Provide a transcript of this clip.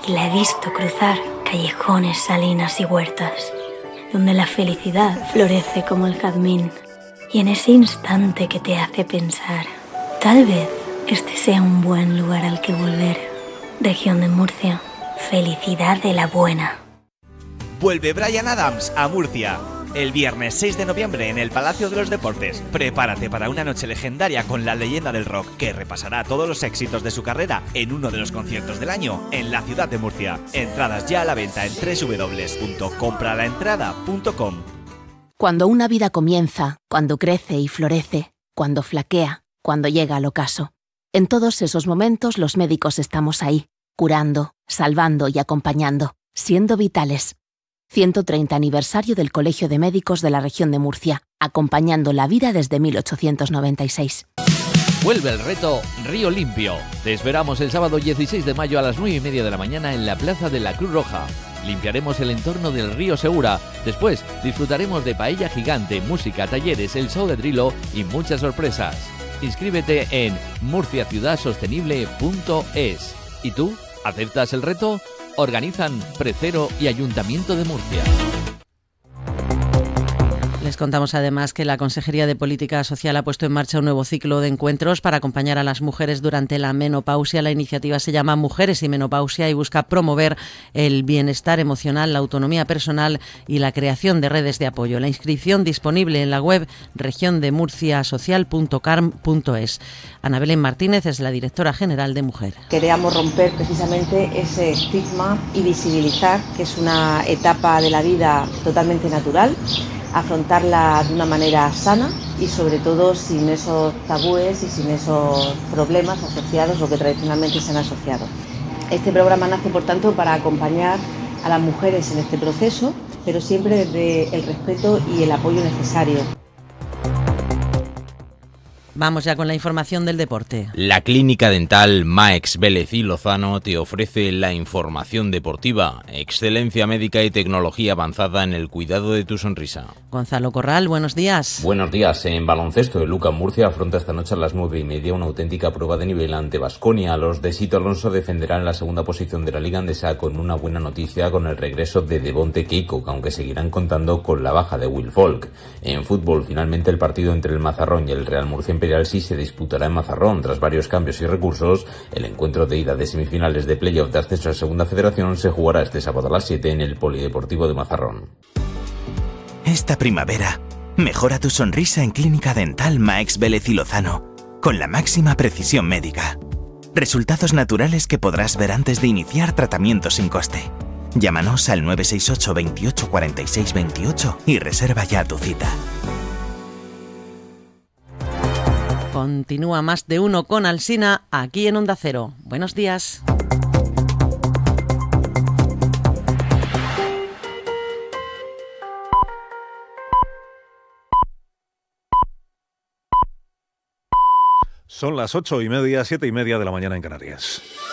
y la he visto cruzar callejones, salinas y huertas, donde la felicidad florece como el jazmín. Y en ese instante que te hace pensar, tal vez este sea un buen lugar al que volver. Región de Murcia, felicidad de la buena. Vuelve Bryan Adams a Murcia. El viernes 6 de noviembre en el Palacio de los Deportes. Prepárate para una noche legendaria con la leyenda del rock que repasará todos los éxitos de su carrera en uno de los conciertos del año en la ciudad de Murcia. Entradas ya a la venta en www.compralaentrada.com. Cuando una vida comienza, cuando crece y florece, cuando flaquea, cuando llega al ocaso. En todos esos momentos los médicos estamos ahí, curando, salvando y acompañando, siendo vitales. 130 aniversario del Colegio de Médicos de la Región de Murcia, acompañando la vida desde 1896. Vuelve el reto Río Limpio. Te esperamos el sábado 16 de mayo a las 9:30 de la mañana en la Plaza de la Cruz Roja. Limpiaremos el entorno del río Segura. Después disfrutaremos de paella gigante, música, talleres, el show de Drilo y muchas sorpresas. Inscríbete en murciaciudadsostenible.es. ¿Y tú? ¿Aceptas el reto? Organizan Precero y Ayuntamiento de Murcia. Les contamos además que la Consejería de Política Social ha puesto en marcha un nuevo ciclo de encuentros para acompañar a las mujeres durante la menopausia. La iniciativa se llama Mujeres y Menopausia y busca promover el bienestar emocional, la autonomía personal y la creación de redes de apoyo. La inscripción disponible en la web regiondemurciasocial.carm.es. Ana Belén Martínez es la directora general de Mujer. Queríamos romper precisamente ese estigma y visibilizar que es una etapa de la vida totalmente natural, afrontarla de una manera sana y sobre todo sin esos tabúes y sin esos problemas asociados o que tradicionalmente se han asociado. Este programa nace por tanto para acompañar a las mujeres en este proceso, pero siempre desde el respeto y el apoyo necesario. Vamos ya con la información del deporte. La clínica dental Maex Vélez y Lozano te ofrece la información deportiva, excelencia médica y tecnología avanzada en el cuidado de tu sonrisa. Gonzalo Corral, buenos días. Buenos días. En baloncesto, el UCAM Murcia afronta esta noche a las 9:30 una auténtica prueba de nivel ante Baskonia. Los de Sito Alonso defenderán la segunda posición de la Liga Andesa con una buena noticia con el regreso de Devonte Keiko, aunque seguirán contando con la baja de Will Folk. En fútbol, finalmente el partido entre el Mazarrón y el Real Murcia Imperial sí se disputará en Mazarrón. Tras varios cambios y recursos, el encuentro de ida de semifinales de playoff de acceso a Segunda Federación se jugará este sábado a las 7 en el Polideportivo de Mazarrón. Esta primavera, mejora tu sonrisa en Clínica Dental Maex Vélez y Lozano, con la máxima precisión médica. Resultados naturales que podrás ver antes de iniciar tratamiento sin coste. Llámanos al 968 28 46 28 y reserva ya tu cita. Continúa Más de Uno con Alsina aquí en Onda Cero. Buenos días. Son las 8:30, 7:30 de la mañana en Canarias.